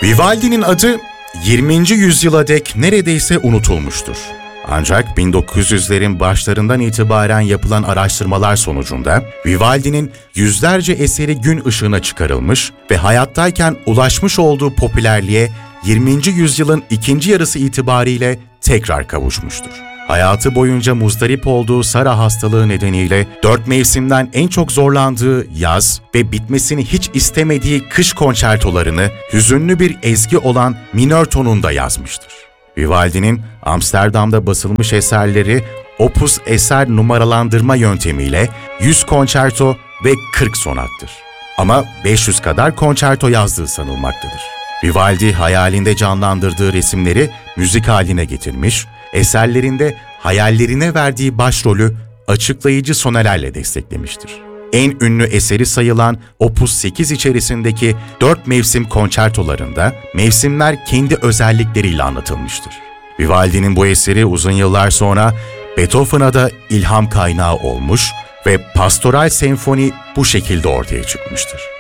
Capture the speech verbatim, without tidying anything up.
Vivaldi'nin adı yirminci yüzyıla dek neredeyse unutulmuştur. Ancak bin dokuz yüzlerin başlarından itibaren yapılan araştırmalar sonucunda Vivaldi'nin yüzlerce eseri gün ışığına çıkarılmış ve hayattayken ulaşmış olduğu popülerliğe yirminci yüzyılın ikinci yarısı itibariyle tekrar kavuşmuştur. Hayatı boyunca muzdarip olduğu Sara hastalığı nedeniyle dört mevsimden en çok zorlandığı yaz ve bitmesini hiç istemediği kış konçertolarını hüzünlü bir ezgi olan minör tonunda yazmıştır. Vivaldi'nin Amsterdam'da basılmış eserleri opus eser numaralandırma yöntemiyle yüz konçerto ve kırk sonattır. Ama beş yüz kadar konçerto yazdığı sanılmaktadır. Vivaldi hayalinde canlandırdığı resimleri müzik haline getirmiş, eserlerinde hayallerine verdiği başrolü açıklayıcı sonelerle desteklemiştir. En ünlü eseri sayılan Opus sekiz içerisindeki dört mevsim konçertolarında mevsimler kendi özellikleriyle anlatılmıştır. Vivaldi'nin bu eseri uzun yıllar sonra Beethoven'a da ilham kaynağı olmuş ve Pastoral Senfoni bu şekilde ortaya çıkmıştır.